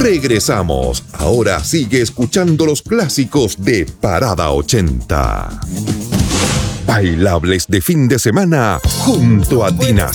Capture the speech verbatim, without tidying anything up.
Regresamos. Ahora sigue escuchando los clásicos de Parada ochenta. Bailables de fin de semana junto a Dinastía.